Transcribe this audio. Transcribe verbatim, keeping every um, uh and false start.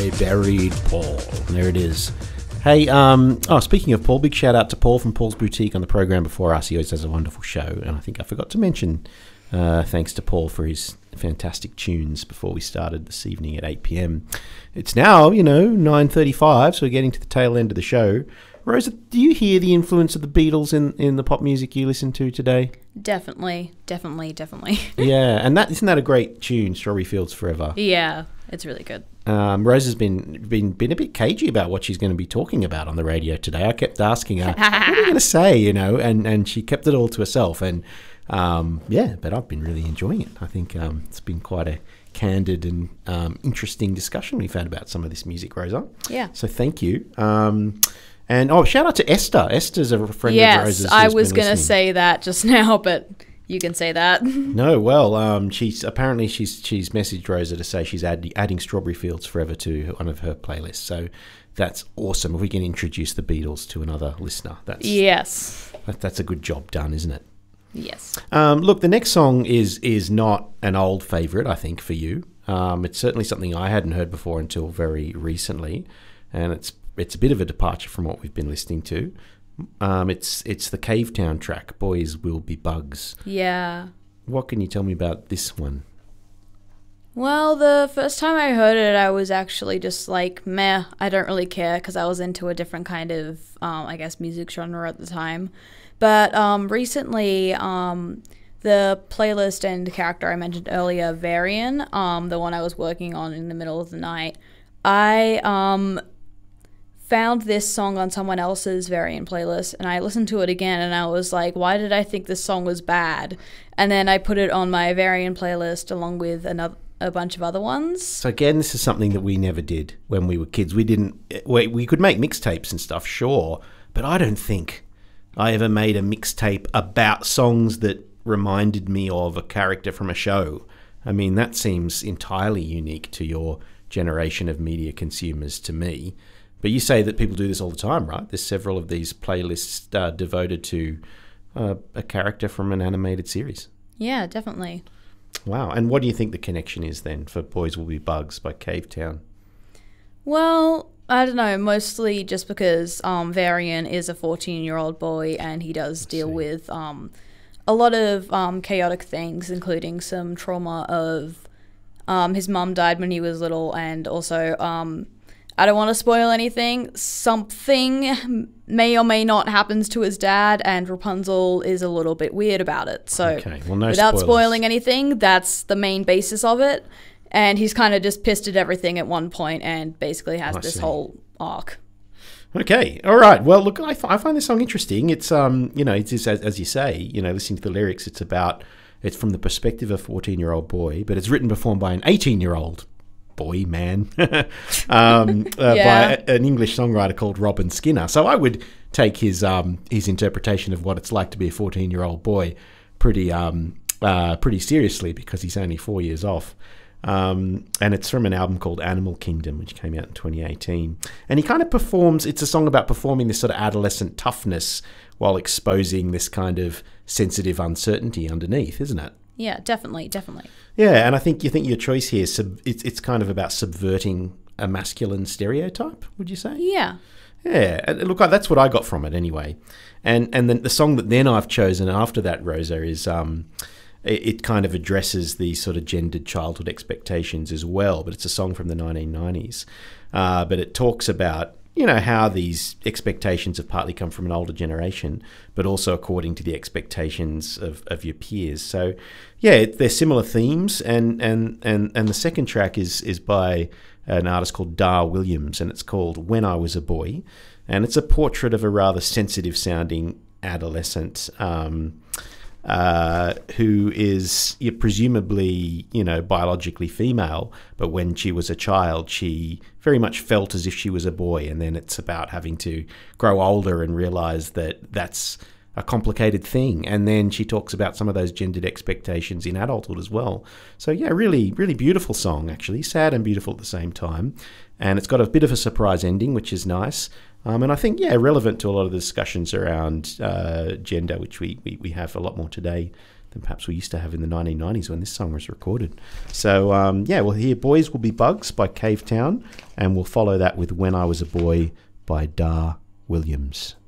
I Buried Paul. There it is. Hey, um, oh, speaking of Paul, big shout out to Paul from Paul's Boutique on the program before us. He always does a wonderful show, and I think I forgot to mention uh, thanks to Paul for his fantastic tunes before we started this evening at eight p.m. It's now, you know, nine thirty-five, so we're getting to the tail end of the show. Rosa, do you hear the influence of the Beatles in, in the pop music you listen to today? Definitely, definitely, definitely. Yeah, and that isn't that a great tune, Strawberry Fields Forever? Yeah, it's really good. Um, Rosa's been, been been a bit cagey about what she's going to be talking about on the radio today. I kept asking her, what are you going to say, you know, and, and she kept it all to herself. And, um, yeah, but I've been really enjoying it. I think um, it's been quite a candid and um, interesting discussion we've had about some of this music, Rosa. Yeah. So thank you. Um And, oh, shout out to Esther. Esther's a friend yes, of Rose's. Yes, I was going to say that just now, but you can say that. No, well, um, she's apparently she's she's messaged Rosa to say she's add, adding Strawberry Fields Forever to one of her playlists. So that's awesome. If we can introduce the Beatles to another listener, that's yes, that, that's a good job done, isn't it? Yes. Um, look, the next song is is not an old favourite, I think, for you. Um, it's certainly something I hadn't heard before until very recently, and it's It's a bit of a departure from what we've been listening to. Um, it's it's the Cavetown track, Boys Will Be Bugs. Yeah. What can you tell me about this one? Well, the first time I heard it, I was actually just like, meh, I don't really care, because I was into a different kind of, um, I guess, music genre at the time. But um, recently, um, the playlist and character I mentioned earlier, Varian, um, the one I was working on in the middle of the night, I... Um, found this song on someone else's Varian playlist, and I listened to it again, and I was like, why did I think this song was bad? And then I put it on my Varian playlist along with another a bunch of other ones. So again, this is something that we never did when we were kids. We didn't we, we could make mixtapes and stuff, sure, but I don't think I ever made a mixtape about songs that reminded me of a character from a show. I mean, that seems entirely unique to your generation of media consumers to me. But you say that people do this all the time, right? There's several of these playlists uh, devoted to uh, a character from an animated series. Yeah, definitely. Wow. And what do you think the connection is then for Boys Will Be Bugs by Cavetown? Well, I don't know, mostly just because um, Varian is a fourteen-year-old boy, and he does Let's deal see. with um, a lot of um, chaotic things, including some trauma of um, his mum died when he was little, and also... Um, I don't want to spoil anything. Something may or may not happens to his dad, and Rapunzel is a little bit weird about it. So okay. Well, no without spoilers. spoiling anything, that's the main basis of it. And he's kind of just pissed at everything at one point and basically has I this see. whole arc. Okay, all right. Well, look, I, f- I find this song interesting. It's, um, you know, it's just, as, as you say, you know, listening to the lyrics, it's about, it's from the perspective of a fourteen-year-old boy, but it's written, performed by an eighteen-year-old boy, man, um, uh, Yeah. by a, an English songwriter called Robin Skinner. So I would take his um, his interpretation of what it's like to be a fourteen-year-old boy pretty um, uh, pretty seriously, because he's only four years off. Um, and it's from an album called Animal Kingdom, which came out in twenty eighteen. And he kind of performs, it's a song about performing this sort of adolescent toughness while exposing this kind of sensitive uncertainty underneath, isn't it? Yeah, definitely, definitely. Yeah, and I think you think your choice here, sub, it's, it's kind of about subverting a masculine stereotype, would you say? Yeah. Yeah, and look, that's what I got from it anyway. And and then the song that then I've chosen after that, Rosa, is... Um, it kind of addresses these sort of gendered childhood expectations as well, but it's a song from the nineteen nineties. Uh, but it talks about, you know, how these expectations have partly come from an older generation, but also according to the expectations of, of your peers. So, yeah, it, they're similar themes, and, and, and, and the second track is is by an artist called Dar Williams, and it's called When I Was a Boy, and it's a portrait of a rather sensitive-sounding adolescent um Uh, who is yeah, presumably, you know, biologically female, but when she was a child, she very much felt as if she was a boy, and then it's about having to grow older and realise that that's a complicated thing. And then she talks about some of those gendered expectations in adulthood as well. So, yeah, really, really beautiful song, actually. Sad and beautiful at the same time. And it's got a bit of a surprise ending, which is nice. Um, and I think, yeah, relevant to a lot of the discussions around uh, gender, which we, we, we have a lot more today than perhaps we used to have in the nineteen nineties when this song was recorded. So, um, yeah, we'll hear Boys Will Be Bugs by Cave Town, and we'll follow that with When I Was a Boy by Dar Williams.